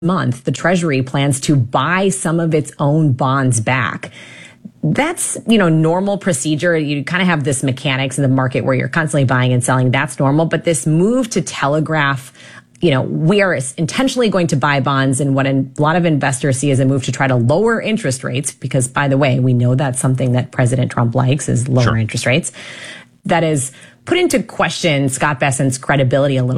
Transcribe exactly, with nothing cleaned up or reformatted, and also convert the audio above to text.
month, the Treasury plans to buy some of its own bonds back. That's, you know, normal procedure. You kind of have this mechanics in the market where you're constantly buying and selling. That's normal. But this move to telegraph, you know, we are intentionally going to buy bonds, and what a lot of investors see as a move to try to lower interest rates, because, by the way, we know that's something that President Trump likes, is lower Sure. interest rates. That is put into question Scott Bessent's credibility a little